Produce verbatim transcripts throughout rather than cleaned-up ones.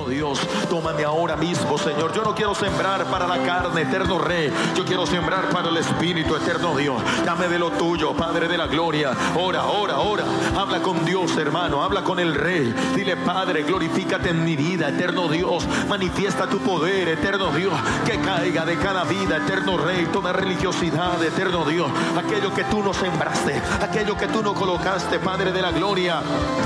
eterno Dios. Tómame ahora mismo, Señor. Yo no quiero sembrar para la carne, eterno Rey. Yo quiero sembrar para el Espíritu, eterno Dios. Dame de lo tuyo, Padre de la gloria. Ora, ora, ora. Habla con Dios, hermano. Habla con el Rey. Dile, Padre, glorifícate en mi vida, eterno Dios. Manifiesta tu poder, eterno Dios. Que caiga de cada vida, eterno Rey, toda religiosidad, eterno Dios. Aquello que tú no sembraste, aquello que tú no colocaste, Padre de la gloria.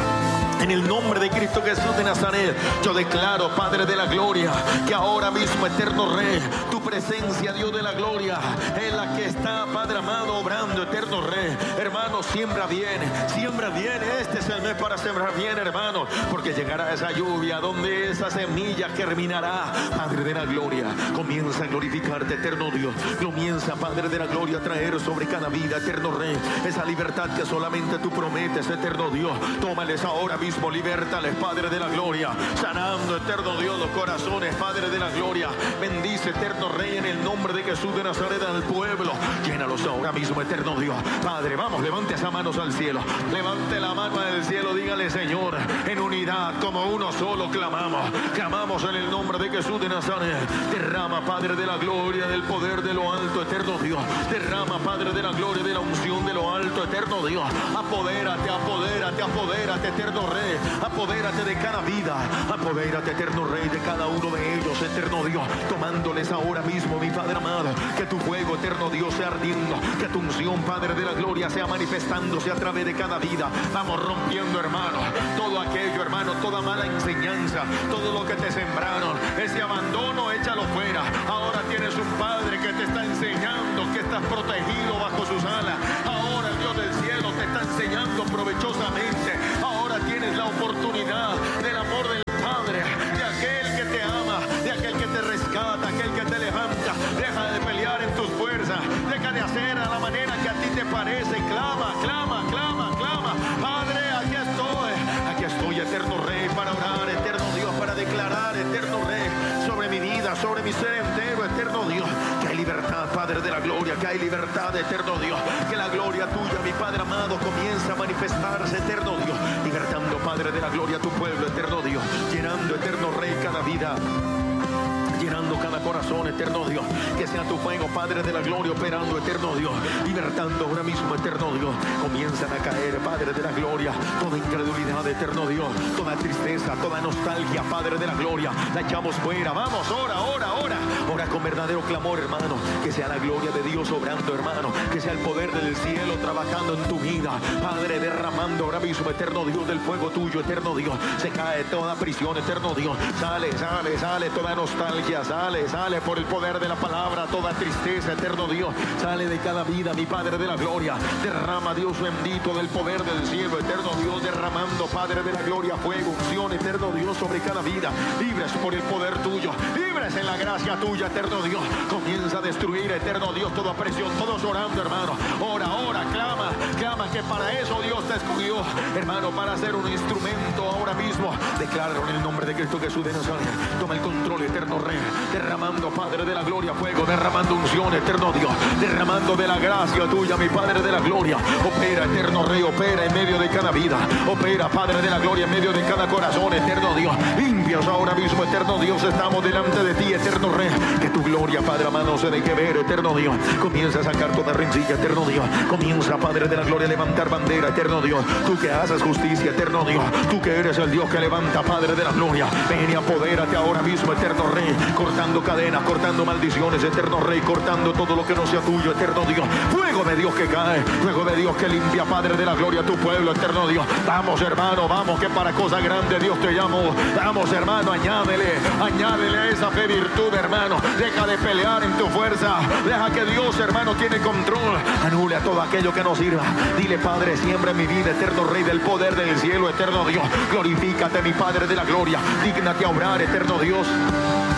En el nombre de Cristo Jesús de Nazaret, yo declaro, Padre de la gloria, que ahora mismo, eterno Rey, tu presencia, Dios de la gloria, es la que está, Padre amado, obrando, eterno Rey. Hermano, siembra bien, siembra bien. Este es el mes para sembrar bien, hermano, porque llegará esa lluvia donde esa semilla germinará. Padre de la gloria, comienza a glorificarte, eterno Dios. Comienza, Padre de la gloria, a traer sobre cada vida, eterno Rey, esa libertad que solamente tú prometes, eterno Dios. Tómales ahora mismo. Libértales, Padre de la gloria, sanando, eterno Dios, los corazones, Padre de la gloria. Bendice, eterno Rey, en el nombre de Jesús de Nazaret al pueblo. Llénalos ahora mismo, eterno Dios. Padre, vamos, levante esas manos al cielo. Levante la mano al cielo, dígale, Señor, en unidad, como uno solo, clamamos. Clamamos en el nombre de Jesús de Nazaret. Derrama, Padre de la gloria, del poder de lo alto, eterno Dios. Derrama, Padre de la gloria, de la unción de lo alto, eterno Dios. Apodérate, apodérate, apodérate, eterno Rey. Apodérate de cada vida, apodérate, eterno Rey, de cada uno de ellos, eterno Dios, tomándoles ahora mismo, mi Padre amado, que tu fuego, eterno Dios, sea ardiendo, que tu unción, Padre de la gloria, sea manifestándose a través de cada vida. Vamos rompiendo, hermano, todo aquello, hermano, toda mala enseñanza, todo lo que te sembraron, ese abandono, échalo fuera. Ahora tienes un Padre que te está enseñando que estás protegido bajo sus alas. Ahora el Dios del cielo te está enseñando provechosamente. Ahora tienes la oportunidad del amor del Padre, de aquel que te ama, de aquel que te rescata, aquel que te levanta. Deja de pelear en tus fuerzas, deja de hacer a la manera que a ti te parece. Clama, clama, clama, clama. Padre, aquí estoy, aquí estoy, eterno Rey, para orar, eterno Dios, para declarar, eterno Rey, sobre mi vida, sobre mi ser entero, eterno Dios, que hay libertad, Padre de la gloria, que hay libertad, eterno Dios, que la gloria tuya, mi Padre amado, comienza a manifestarse, eterno Dios, libertando, Padre de la gloria, a tu pueblo, eterno Dios, llenando, eterno Rey, cada vida, llenando cada corazón, eterno Dios, que sea tu fuego, Padre de la gloria, operando, eterno Dios, libertando ahora mismo, eterno Dios. Comienzan a caer, Padre de la gloria, toda incredulidad, eterno Dios, toda tristeza, toda nostalgia, Padre de la gloria, la echamos fuera. Vamos, ora, ora, ora, ora con verdadero clamor, hermano, que sea la gloria de Dios obrando, hermano, que sea el poder del cielo trabajando en tu vida, Padre, derramando ahora mismo, eterno Dios, del fuego tuyo, eterno Dios. Se cae toda prisión, eterno Dios, sale, sale, sale toda nostalgia, sale, sale por el poder de la palabra, toda tristeza, eterno Dios, sale de cada vida, mi Padre de la gloria. Derrama, Dios bendito, del poder del cielo, eterno Dios, derramando, Padre de la gloria, fuego, unción, eterno Dios, sobre cada vida. Libres por el poder tuyo, libres en la gracia tuya, eterno Dios. Comienza a destruir, eterno Dios, toda presión. Todos orando, hermano, ora, ora, clama, clama, que para eso Dios te escogió, hermano, para ser un instrumento ahora mismo. Declaro en el nombre de Cristo Jesús de Nazaret. Toma el control, eterno Rey, derramando, Padre de la gloria, fuego, derramando unción, eterno Dios, derramando de la gracia tuya, mi Padre de la gloria. Opera, eterno Rey, opera en medio de cada vida, opera, Padre de la gloria, en medio de cada corazón, eterno Dios. Limpios ahora mismo, eterno Dios, estamos delante de ti, eterno Rey. Que tu gloria, Padre amado, se deje ver, eterno Dios. Comienza a sacar toda rencilla, eterno Dios. Comienza, Padre de la gloria, a levantar bandera, eterno Dios. Tú que haces justicia, eterno Dios. Tú que eres el Dios que levanta, Padre de la gloria. Ven y apodérate ahora mismo, eterno Rey, cortando cadenas, cortando maldiciones, eterno Rey, cortando todo lo que no sea tuyo, eterno Dios. Fuego de Dios que cae, fuego de Dios que limpia, Padre de la gloria, tu pueblo, eterno Dios. Vamos, hermano, vamos, que para cosas grandes Dios te llamó. Vamos, hermano, añádele, añádele esa fe, virtud, hermano. Deja de pelear en tu fuerza, deja que Dios, hermano, tiene control. Anula todo aquello que no sirva. Dile, Padre, siembra en mi vida, eterno Rey, del poder del cielo, eterno Dios. Glorifícate, mi Padre de la gloria. Dígnate a obrar, eterno Dios.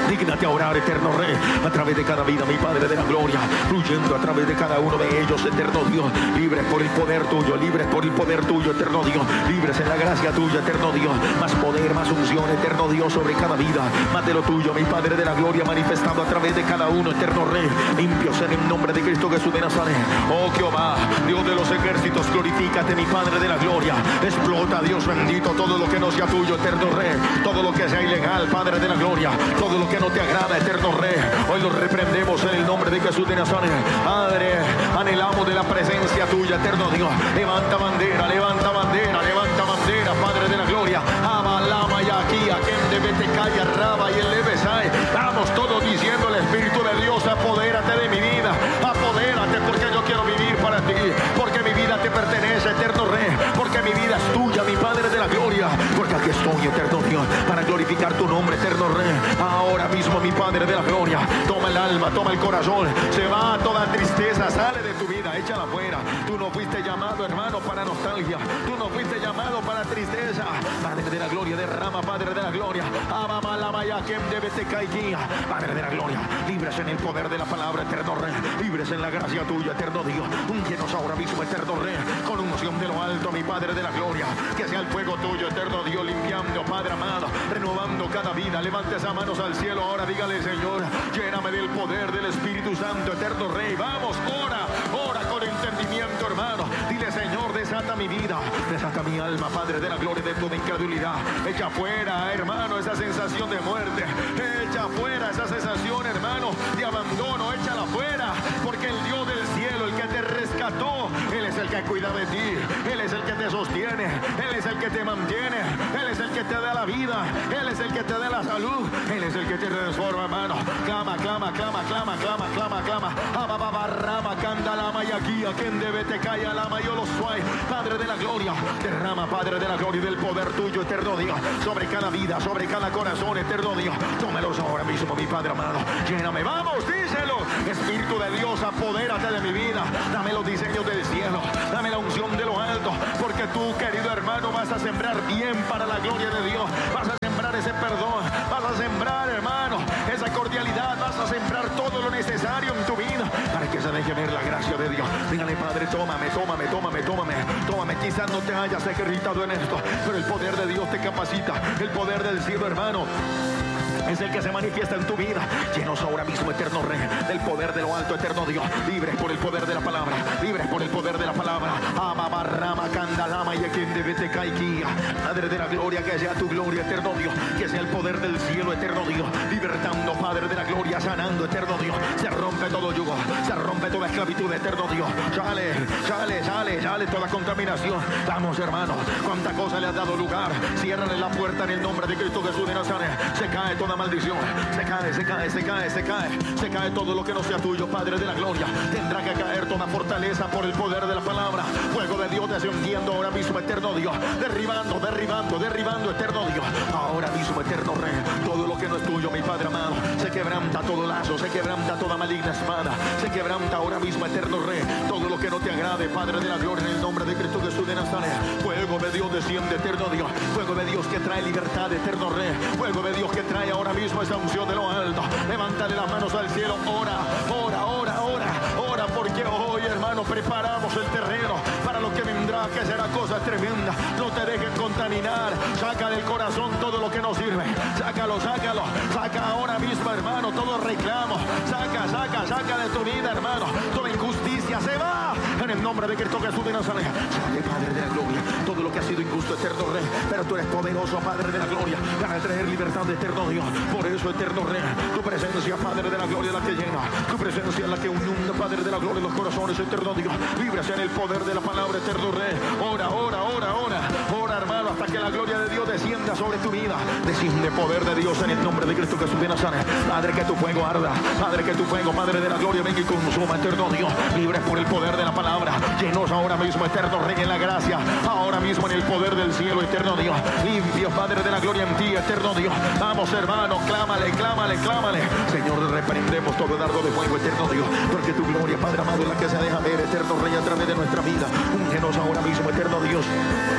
Dígnate a orar, eterno Rey, a través de cada vida, mi Padre de la gloria, fluyendo a través de cada uno de ellos, eterno Dios. Libres por el poder tuyo, libres por el poder tuyo, eterno Dios. Libres en la gracia tuya, eterno Dios. Más poder, más unción, eterno Dios, sobre cada vida. Más de lo tuyo, mi Padre de la gloria, manifestado a través de cada uno, eterno Rey. Limpios en el nombre de Cristo Jesús de Nazaret. Oh Jehová, Dios de los ejércitos, glorifícate, mi Padre de la gloria. Explota, Dios bendito, todo lo que no sea tuyo, eterno Rey. Todo lo que sea ilegal, Padre de la gloria. Todo lo que no te agrada, eterno Rey. Hoy lo reprendemos en el nombre de Jesús de Nazaret. Padre, anhelamos de la presencia tuya, eterno Dios. Levanta bandera, levanta bandera, levanta bandera, Padre de la gloria. Abalama y aquí, a quien debe te calla, raba y el levesai. Vamos todos diciendo: el Espíritu de Dios, apodérate de mi vida, apodérate, porque yo quiero vivir para ti, porque mi vida te pertenece, eterno Rey, porque mi vida es tuya, mi Padre de la gloria, porque aquí estoy, eterno Dios, para glorificar tu nombre, eterno Rey. Ahora mismo, mi Padre de la gloria, toma el alma, toma el corazón, se va toda tristeza, sale de tu vida, échala afuera. Tú no fuiste llamado, hermano, para nostalgia, tú no fuiste llamado para tristeza. Padre de la gloria, derrama, Padre de la gloria, Padre de la gloria, libres en el poder de la palabra, eterno Rey, libres en la gracia tuya, eterno Dios. Úngenos ahora mismo, eterno Rey, con unción de lo alto, mi Padre de la gloria, que sea el fuego tuyo, eterno Dios, limpiando, Padre amado, renovando cada vida. Levante esas manos al cielo ahora, dígale: Señor, lléname del poder del Espíritu Santo, eterno Rey. Vamos, ora, ora con entendimiento, hermano. Dile: Señor, desata mi vida, desata mi alma, Padre de la gloria, de toda incredulidad. Echa fuera, hermano, esa sensación de muerte. Echa fuera esa sensación, hermano, de abandono. Échala fuera, porque el Dios del cielo, el que te rescató, Él es el que cuida de ti, Él es el que te sostiene, Él es el que te mantiene, Él es el que te da la vida, Él es el que te da la salud, Él es el que te transforma, hermano. Clama, clama, clama, clama, clama, clama, clama. Ababarrama, candalama y aquí, a quien debe te calla lama, yo lo soy. Padre de la gloria, derrama, Padre de la gloria, del poder tuyo, eterno Dios, sobre cada vida, sobre cada corazón, eterno Dios. Tómelos ahora mismo, mi Padre amado. Lléname, vamos, díselo. Espíritu de Dios, apodérate de mi vida. Dame los diseños del cielo, dame la unción de lo alto, porque tú, querido hermano, vas a sembrar bien para la gloria de Dios. Vas a sembrar ese perdón, vas a sembrar, hermano, esa cordialidad, vas a sembrar todo lo necesario en tu vida para que se deje ver la gracia de Dios. Dígale: Padre, tómame, tómame, tómame, tómame, tómame. Quizás no te hayas ejercitado en esto, pero el poder de Dios te capacita. El poder del cielo, hermano, es el que se manifiesta en tu vida. Llenos ahora mismo, eterno Rey, del poder de lo alto, eterno Dios. Libres por el poder de la palabra, libres por el poder de la palabra. Amabarrama, candalama y a quien debe te caiga. Padre de la gloria, que sea tu gloria, eterno Dios, que sea el poder del cielo, eterno Dios, libertando, Padre de la gloria, sanando, eterno Dios. Se rompe todo yugo, se rompe toda esclavitud, eterno Dios. Sale, sale, sale, sale toda contaminación. Vamos, hermanos, cuánta cosa le has dado lugar. Ciérrale la puerta en el nombre de Cristo Jesús de Nazaret. Se cae toda maldición, se cae, se cae, se cae, se cae, se cae todo lo que no sea tuyo, Padre de la gloria. Tendrá que caer toda fortaleza por el poder de la palabra. Fuego de Dios descendiendo ahora mismo, eterno Dios, derribando, derribando, derribando, eterno Dios. Ahora mismo, eterno Rey, todo lo que no es tuyo, mi Padre amado, se quebranta todo lazo, se quebranta toda maligna espada, se quebranta ahora mismo, eterno Rey, todo lo que no te agrade, Padre de la gloria, en el nombre de Cristo Jesús de Nazaret. Fuego de Dios desciende, eterno Dios, fuego de Dios que trae libertad, eterno Rey, fuego de Dios que trae ahora mismo esa unción de lo alto. Levántale las manos al cielo, ora, ora, ora, ora, ora, porque hoy, hermano, preparamos el terreno para lo que vendrá, que será cosa tremenda. No te dejes contaminar, saca del corazón todo lo que no sirve, sácalo, sácalo, saca ahora mismo, hermano, todo reclamo, saca, saca, saca de tu vida, hermano, toda injusticia se va, en el nombre de Cristo Jesús de Nazaret. Sale, Padre de la gloria, todo lo que ha sido injusto, eterno Rey, pero tú eres poderoso, Padre de la gloria, para traer libertad, eterno Dios. Por eso, eterno Rey, tu presencia, Padre de la gloria, es la que llena, tu presencia es la que inunda, Padre de la gloria, los corazones, eterno Dios. Libres en el poder de la palabra, eterno Rey. Ora, ora, ora, ora, ora, hermano, hasta que la gloria de Dios descienda sobre tu vida. Desciende poder de Dios en el nombre de Cristo Jesús de Nazaret. Padre, que tu fuego arda, Padre, que tu fuego, Padre de la gloria, venga y consuma, eterno Dios. Libres por el poder de la palabra, llenos ahora mismo, eterno Rey, en la gracia, ahora mismo en el poder del cielo, eterno Dios. Limpios, Padre de la gloria, en ti, eterno Dios. Vamos, hermano, clámale, clámale, clámale. Señor, reprendemos todo dardo de fuego, eterno Dios, porque tu gloria, Padre amado, es la que se deja ver, eterno Rey, a través de nuestra vida. Úngenos ahora mismo, eterno Dios.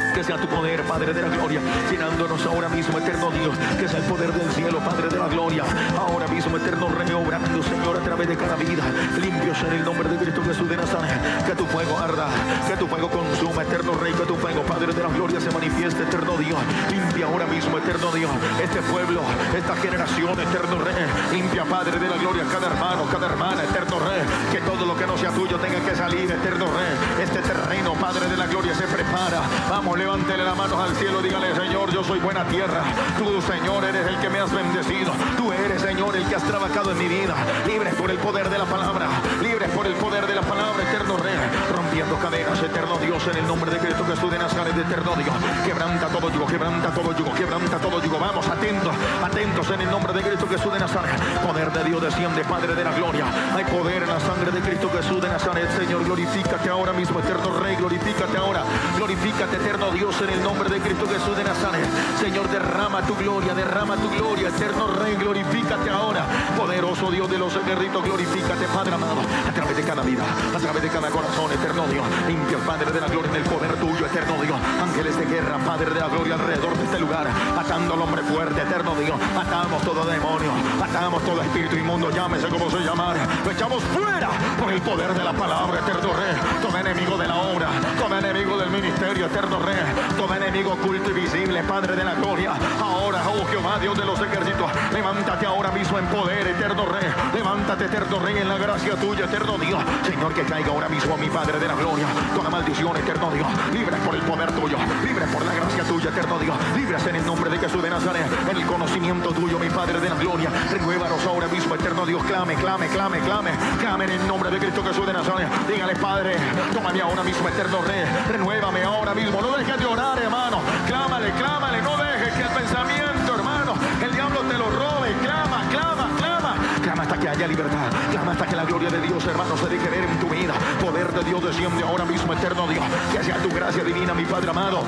Que sea tu poder, Padre de la gloria, llenándonos ahora mismo, eterno Dios. Que sea el poder del cielo, Padre de la gloria, ahora mismo, eterno Rey, obrando, Señor, a través de cada vida. Limpios en el nombre de Cristo Jesús de Nazaret. Que tu fuego arda, que tu fuego consuma, eterno Rey. Que tu fuego, Padre de la gloria, se manifieste, eterno Dios. Limpia ahora mismo, eterno Dios, este pueblo, esta generación, eterno Rey. Limpia, Padre de la gloria, cada hermano, cada hermana, eterno Rey. Que todo lo que no sea tuyo tenga que salir, eterno Rey. Este terreno, Padre de la gloria, se prepara. Vamos, levántele las manos al cielo, dígale: Señor, yo soy buena tierra. Tú, Señor, eres el que me has bendecido. Tú eres, Señor, el que has trabajado en mi vida. Libres por el poder de la palabra, libres por el poder de la palabra, eterno Rey. Rompiendo cadenas, eterno Dios, en el nombre de Cristo Jesús de Nazaret, eterno Dios. Quebranta todo yugo, quebranta todo yugo, quebranta todo yugo. Vamos, atentos, atentos en el nombre de Cristo Jesús de Nazaret. Poder de Dios desciende, Padre de la gloria. Hay poder en la sangre de Cristo Jesús de Nazaret. Señor, glorifícate ahora mismo, eterno Rey. Glorifícate ahora, glorifícate, eterno Dios, en el nombre de Cristo Jesús de Nazaret. Señor, derrama tu gloria, derrama tu gloria, eterno Rey. Glorifícate ahora, poderoso Dios de los ejércitos. Glorifícate, Padre amado, a través de cada vida, a través de cada corazón, eterno Dios. Limpia, Padre de la gloria, en el poder tuyo, eterno Dios. Ángeles de guerra, Padre de la gloria, alrededor de este lugar, atando al hombre fuerte, eterno Dios. Atamos todo demonio, atamos todo espíritu inmundo, llámese como se llamara. Lo echamos fuera por el poder de la palabra, eterno Rey. Todo enemigo de la obra, todo enemigo del ministerio, eterno Rey. Todo enemigo oculto y visible, Padre de la gloria. Ahora, oh Jehová, Dios de los ejércitos, levántate ahora mismo en poder, eterno Rey. Levántate, eterno Rey, en la gracia tuya, eterno Dios. Señor, que caiga ahora mismo, mi Padre de la gloria, toda maldición, eterno Dios. Libres por el poder tuyo, libres por la gracia tuya, eterno Dios. Libres en el nombre de Jesús de Nazaret, en el conocimiento tuyo, mi Padre de la gloria. Renuévanos ahora mismo, eterno Dios. Clame, clame, clame, clame, clame en el nombre de Cristo Jesús de Nazaret. Dígale: Padre, tómame ahora mismo, eterno Rey. Renuévame ahora mismo. No dejes de orar, hermano. Clámale, clámale. No dejes que el pensamiento, hermano, el diablo te lo robe. Clama, clama, clama. Clama hasta que haya libertad. Clama hasta que la gloria de Dios, hermano, se deje ver en tu vida. Poder de Dios desciende ahora mismo, eterno Dios. Que sea tu gracia divina, mi Padre amado.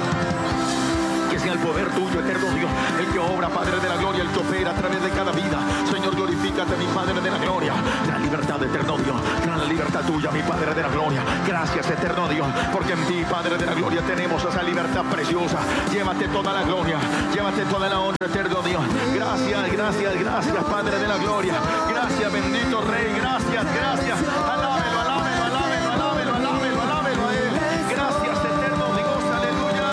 Que sea el poder tuyo, eterno Dios, el que obra, Padre de la gloria, el que opera a través de cada vida. Señor, glorifícate, mi Padre de la gloria. Gran libertad, eterno Dios, gran libertad tuya, mi Padre de la gloria. Gracias, eterno Dios, porque en ti, Padre de la gloria, tenemos esa libertad preciosa. Llévate toda la gloria, llévate toda la honra, eterno Dios. Gracias, gracias, gracias, Padre de la gloria. Gracias, bendito Rey, gracias, gracias. Alábelo, alábelo, alábelo, alábelo, alábelo, alábelo a Él. Gracias, eterno Dios, aleluya.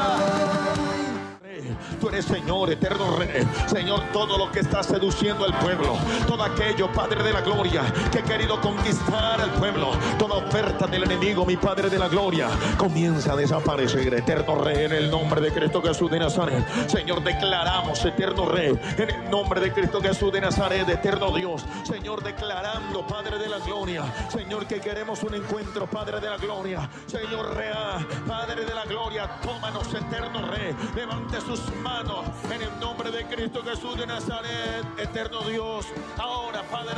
Tú eres Señor, eterno Rey. Señor, todo lo que está seduciendo al pueblo, todo aquello, Padre de la gloria, que ha querido conquistar al pueblo, toda oferta del enemigo, mi Padre de la gloria, comienza a desaparecer, eterno Rey, en el nombre de Cristo Jesús de Nazaret. Señor, declaramos, eterno Rey, en el nombre de Cristo Jesús de Nazaret, eterno Dios. Señor, declarando, Padre de la gloria, Señor, que queremos un encuentro, Padre de la gloria. Señor, real, Padre de la gloria, tómanos, eterno Rey. Levante sus manos en el nombre de Cristo Jesús de Nazaret, eterno Dios. Ahora, Padre